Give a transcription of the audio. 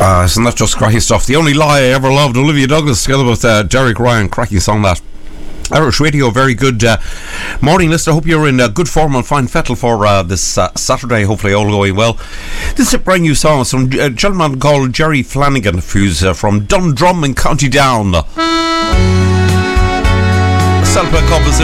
Isn't that just cracking stuff? The Only Lie I Ever Loved, Olivia Douglas together with Derek Ryan. Cracking song that. Irish Radio, very good morning, listener. Hope you're in good form and fine fettle for this Saturday. Hopefully all going well. This is a brand new song. Some gentleman called Jerry Flanagan, who's from Dundrum in County Down. Self-composition.